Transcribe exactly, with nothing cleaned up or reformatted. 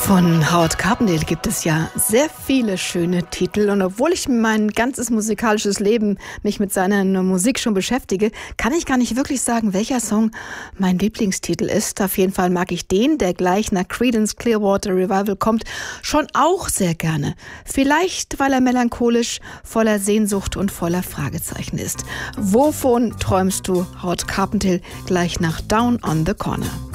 Von Howard Carpendale gibt es ja sehr viele schöne Titel, und obwohl ich mein ganzes musikalisches Leben mich mit seiner Musik schon beschäftige, kann ich gar nicht wirklich sagen, welcher Song mein Lieblingstitel ist. Auf jeden Fall mag ich den, der gleich nach Creedence Clearwater Revival kommt, schon auch sehr gerne. Vielleicht, weil er melancholisch, voller Sehnsucht und voller Fragezeichen ist. Wovon träumst du, Howard Carpendale, gleich nach Down on the Corner?